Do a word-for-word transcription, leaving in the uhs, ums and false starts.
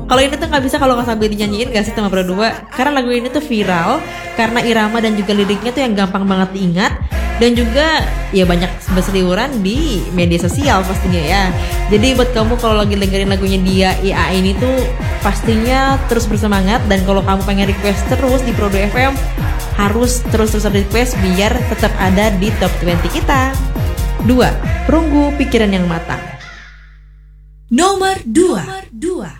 Kalau ini tuh nggak bisa kalau nggak sambil dinyanyiin gak sih sama berdua? Karena lagu ini tuh viral karena irama dan juga liriknya tuh yang gampang banget diingat. Dan juga ya banyak berseliweran di media sosial pastinya ya. Jadi buat kamu kalau lagi dengerin lagunya dia I A ini tuh pastinya terus bersemangat. Dan kalau kamu pengen request terus di Prodo F M, harus terus-terus request biar tetap ada di top dua puluh kita. Dua, perunggu pikiran yang matang. Nomor dua.